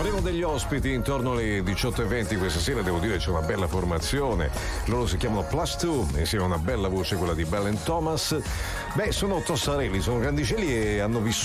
Avremo degli ospiti intorno alle 18:20 questa sera, devo dire c'è una bella formazione. Loro si chiamano Plus Two, insieme a una bella voce, quella di Bell & Thomas. Beh, sono tossarelli, sono grandicelli e hanno vissuto